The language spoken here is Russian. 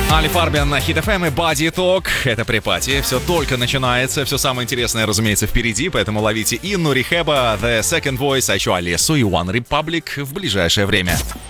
Али Фарбин на Hit FM и Body Talk. Это припати. Все только начинается. Все самое интересное, разумеется, впереди. Поэтому ловите Инну Рихеба, The Second Voice, а еще Алису и One Republic в ближайшее время.